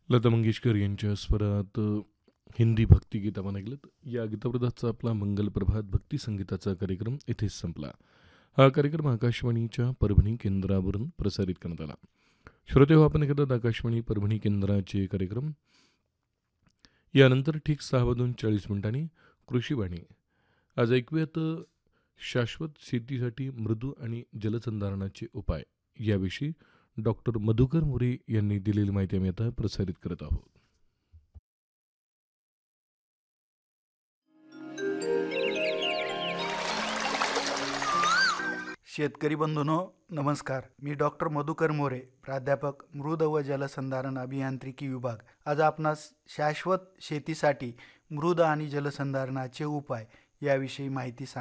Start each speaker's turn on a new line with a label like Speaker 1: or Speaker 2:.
Speaker 1: लता मंगेशकर यांच्या स्वरात हिंदी भक्तिगीत आपण ऐकलं. या गीताप्रदाचा आपला मंगल प्रभात भक्ती संगीताचा कार्यक्रम इथेच संपला. हा कार्यक्रम आकाशवाणीच्या परभणी केंद्रावरून प्रसारित करण्यात आला. श्रोते हो, आपण ऐकतात आकाशवाणी परभणी केंद्राचे कार्यक्रम. यानंतर ठीक 6:40 कृषीवाणी. आज ऐकूयात शाश्वत शेतीसाठी मृदू आणि जलसंधारणाचे उपाय याविषयी डॉक्टर मधुकर मोरे यांनी दिलेली माहिती आम्ही आता प्रसारित करत आहोत.
Speaker 2: शेतकरी बंधूंनो नमस्कार. मी डॉक्टर मधुकर मोरे, प्राध्यापक मृद व जलसंधारण अभियांत्रिकी विभाग. आज आपणास शाश्वत शेतीसाठी मृद आणि जलसंधारणाचे उपाय याविषयी माहिती